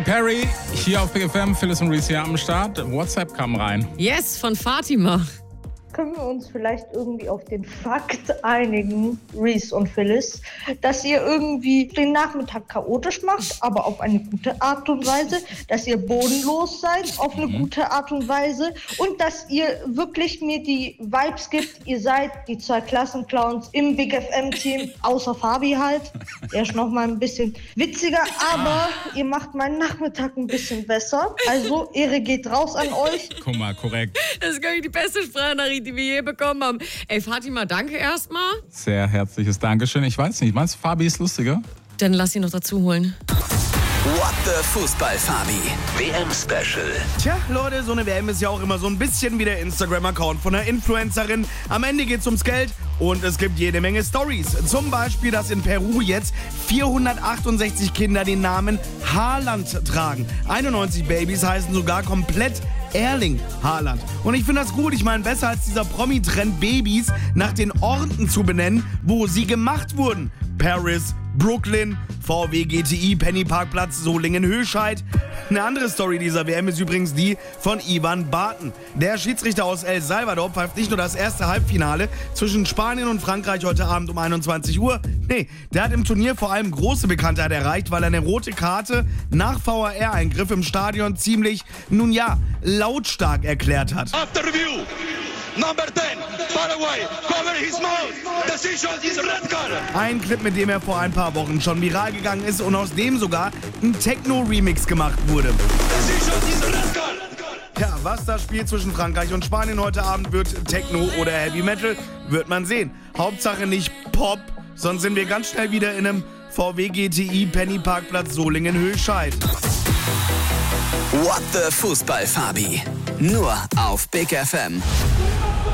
Perry, hier auf Big FM, Phyllis und Reese hier am Start. WhatsApp kam rein. Yes, von Fatima. Können wir uns vielleicht irgendwie auf den Fakt einigen, Reese und Phyllis, dass ihr irgendwie den Nachmittag chaotisch macht, aber auf eine gute Art und Weise, dass ihr bodenlos seid auf eine gute Art und Weise und dass ihr wirklich mir die Vibes gibt, ihr seid die zwei Klassenclowns im Big FM-Team, außer Fabi halt. Der ist noch mal ein bisschen witziger, aber ihr macht meinen Nachmittag ein bisschen besser. Also Ehre geht raus an euch. Guck mal, korrekt. Das ist, glaube ich, die beste Sprachnachricht, die wir je bekommen haben. Ey, Fatima, danke erstmal. Sehr herzliches Dankeschön. Ich weiß nicht, meinst du, Fabi ist lustiger? Dann lass ihn noch dazu holen. What the Fußball Fabi WM-Special. Tja, Leute, so eine WM ist ja auch immer so ein bisschen wie der Instagram-Account von einer Influencerin. Am Ende geht's ums Geld und es gibt jede Menge Stories. Zum Beispiel, dass in Peru jetzt 468 Kinder den Namen Haaland tragen. 91 Babys heißen sogar komplett Erling Haaland. Und ich finde das gut. Ich meine, besser als dieser Promi-Trend, Babys nach den Orten zu benennen, wo sie gemacht wurden. Paris, Brooklyn, VW GTI, Pennyparkplatz, Solingen-Höscheid. Eine andere Story dieser WM ist übrigens die von Ivan Barton. Der Schiedsrichter aus El Salvador pfeift nicht nur das erste Halbfinale zwischen Spanien und Frankreich heute Abend um 21 Uhr. Nee, der hat im Turnier vor allem große Bekanntheit erreicht, weil er eine rote Karte nach VAR-Eingriff im Stadion ziemlich, nun ja, lautstark erklärt hat. After review, number 10, Paraguay, cover his mouth, decision is red card. Ein Clip, mit dem er vor ein paar Wochen schon viral gegangen ist und aus dem sogar ein Techno-Remix gemacht wurde. Decision is red card. Ja, was das Spiel zwischen Frankreich und Spanien heute Abend wird, Techno oder Heavy Metal, wird man sehen. Hauptsache nicht Pop, sonst sind wir ganz schnell wieder in einem VW GTI Pennyparkplatz Solingen-Höscheid. What the Fußball Fabi. Nur auf Big FM.